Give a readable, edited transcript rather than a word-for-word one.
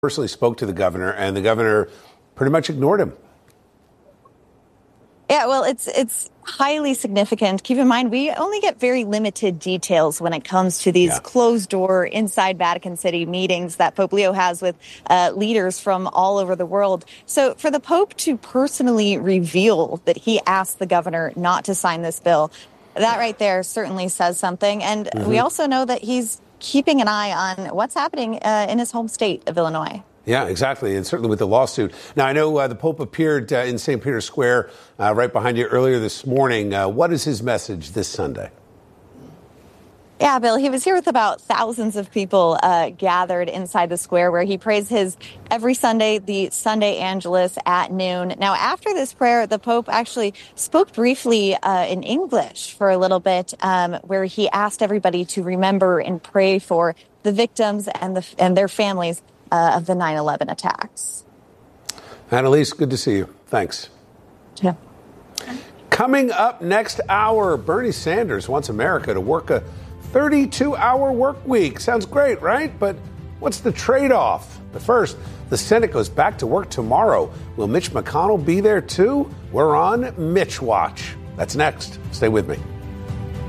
Personally spoke to the governor, and the governor pretty much ignored him. Yeah, well, it's highly significant. Keep in mind, we only get very limited details when it comes to these closed-door inside Vatican City meetings that Pope Leo has with leaders from all over the world. So for the Pope to personally reveal that he asked the governor not to sign this bill, that right there certainly says something. And we also know that he's keeping an eye on what's happening in his home state of Illinois. Yeah, exactly. And certainly with the lawsuit. Now, I know the Pope appeared in St. Peter's Square right behind you earlier this morning. What is his message this Sunday? Yeah, Bill, he was here with about thousands of people gathered inside the square where he prays his every Sunday, the Sunday Angelus at noon. Now, after this prayer, the Pope actually spoke briefly in English for a little bit, where he asked everybody to remember and pray for the victims and their families of the 9/11 attacks. Annalise, good to see you. Thanks. Yeah. Coming up next hour, Bernie Sanders wants America to work a 32-hour work week. Sounds great, right? But what's the trade-off? But first, the Senate goes back to work tomorrow. Will Mitch McConnell be there too? We're on Mitch Watch. That's next. Stay with me.